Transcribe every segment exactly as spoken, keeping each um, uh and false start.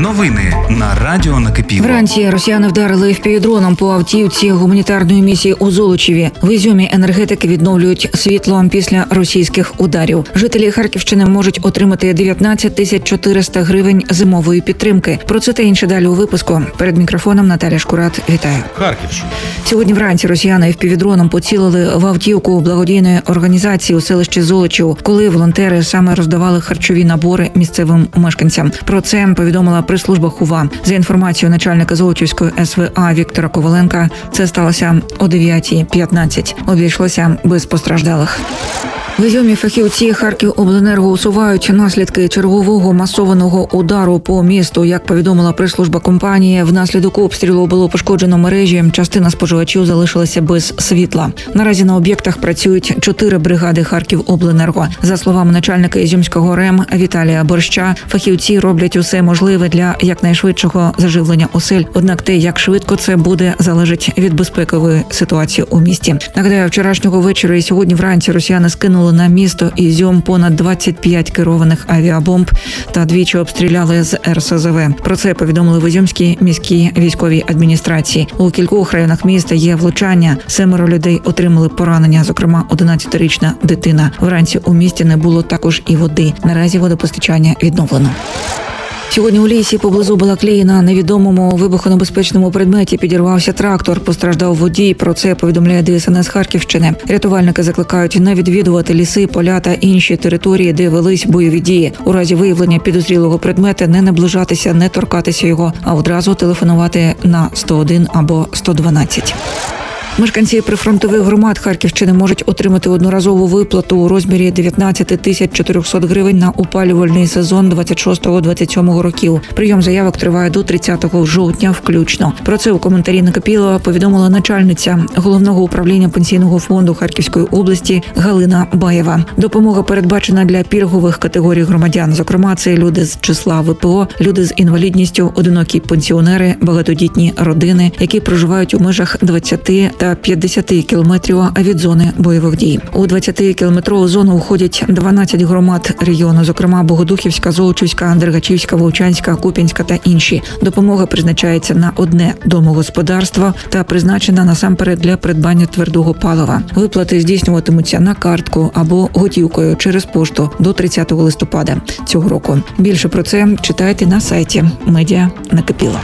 Новини на Радіо Накипіло. Вранці росіяни вдарили впівдроном по автівці гуманітарної місії у Золочеві. В Ізюмі енергетики відновлюють світло після російських ударів. Жителі Харківщини можуть отримати дев'ятнадцять тисяч чотириста гривень зимової підтримки. Про це та інше далі у випуску. Перед мікрофоном Наталя Шкурат. Вітаю. Харківщина. Сьогодні вранці росіяни впівдроном поцілили в автівку благодійної організації у селищі Золочів, коли волонтери саме роздавали харчові набори місцевим мешканцям. Про це повідомила прес-служба ХУВА. За інформацією начальника Золочівської ес ве а Віктора Коваленка, це сталося о дев'ятій п'ятнадцять. Обійшлося без постраждалих. В Ізюмі фахівці Харківобленерго усувають наслідки чергового масованого удару по місту. Як повідомила прес-служба компанії, внаслідок обстрілу було пошкоджено мережі, частина споживачів залишилася без світла. Наразі на об'єктах працюють чотири бригади Харківобленерго. За словами начальника Ізюмського РЕМ Віталія Борща, фахівці роблять усе можливе для якнайшвидшого заживлення осель. Однак те, як швидко це буде, залежить від безпекової ситуації у місті. Нагадаю, вчорашнього вечора і сьогодні вранці росіяни скинули на місто Ізюм понад двадцять п'ять керованих авіабомб та двічі обстріляли з ер ес зе ве. Про це повідомили в Ізюмській міській військовій адміністрації. У кількох районах міста є влучання. Семеро людей отримали поранення, зокрема одинадцятирічна дитина. Вранці у місті не було також і води. Наразі водопостачання відновлено. Сьогодні у лісі поблизу Балаклії на невідомому вибухонебезпечному предметі підірвався трактор. Постраждав водій. Про це повідомляє де ес ен ес Харківщини. Рятувальники закликають не відвідувати ліси, поля та інші території, де велись бойові дії. У разі виявлення підозрілого предмета не наближатися, не торкатися його, а одразу телефонувати на сто один або сто дванадцять. Мешканці прифронтових громад Харківщини можуть отримати одноразову виплату у розмірі дев'ятнадцять тисяч чотириста гривень на опалювальний сезон двадцять шостого - двадцять сьомого років. Прийом заявок триває до тридцятого жовтня включно. Про це у коментарі Накипіло повідомила начальниця Головного управління Пенсійного фонду Харківської області Галина Баєва. Допомога передбачена для пільгових категорій громадян. Зокрема, це люди з числа ве пе о, люди з інвалідністю, одинокі пенсіонери, багатодітні родини, які проживають у межах двадцяти та п'ятдесят кілометрів від зони бойових дій. У двадцятикілометрову зону входять дванадцять громад регіону, зокрема Богодухівська, Золочівська, Дергачівська, Вовчанська, Куп'янська та інші. Допомога призначається на одне домогосподарство та призначена насамперед для придбання твердого палива. Виплати здійснюватимуться на картку або готівкою через пошту до тридцятого листопада цього року. Більше про це читайте на сайті Медіа Накипіло.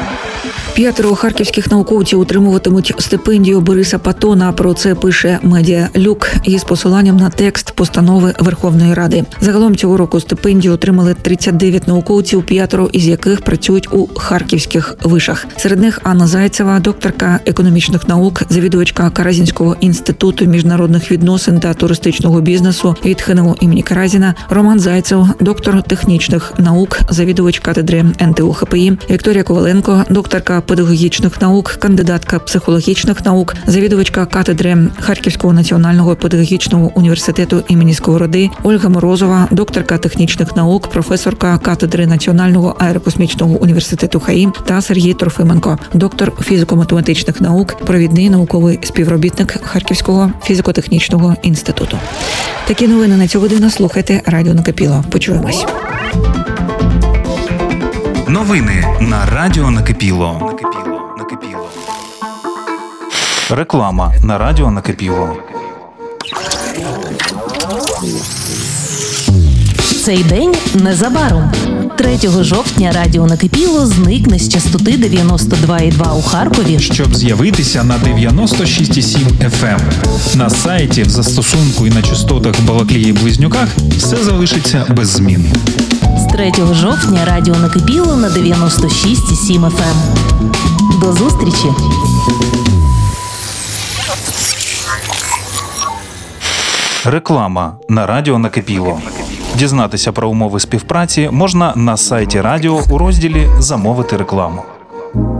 П'ятеро харківських науковців отримуватимуть стипендію Бориса Патона. Про це пише Медіа Люк із посиланням на текст постанови Верховної Ради. Загалом цього року стипендію отримали тридцять дев'ять науковців, п'ятеро із яких працюють у харківських вишах. Серед них Анна Зайцева, докторка економічних наук, завідувачка Каразінського інституту міжнародних відносин та туристичного бізнесу від ха ен у імені Каразіна, Роман Зайцев, доктор технічних наук, завідувач кафедри ен те у ха пе і, Вікторія Коваленко, докторка педагогічних наук, кандидатка психологічних наук, завідувачка кафедри Харківського національного педагогічного університету імені Сковороди, Ольга Морозова, докторка технічних наук, професорка кафедри Національного аерокосмічного університету ха і та Сергій Трофименко, доктор фізико-математичних наук, провідний науковий співробітник Харківського фізико-технічного інституту. Такі новини на цю годину слухайте Радіо Накипіло. Почуємось. Новини на Радіо Накипіло. Накипіло. Накипіло. Реклама на Радіо Накипіло. Цей день незабаром. третього жовтня Радіо Накипіло зникне з частоти дев'яносто два і два у Харкові, щоб з'явитися на дев'яносто шість і сім еф ем. На сайті, в застосунку і на частотах Балаклії Близнюках все залишиться без змін. З третього жовтня Радіо Накипіло на дев'яносто шість і сім еф ем. До зустрічі! Реклама на Радіо Накипіло. Дізнатися про умови співпраці можна на сайті радіо у розділі «Замовити рекламу».